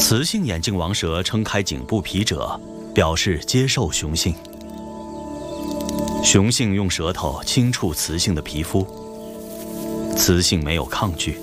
雌性眼镜王蛇撑开颈部皮褶，表示接受雄性。雄性用舌头轻触雌性的皮肤，雌性没有抗拒。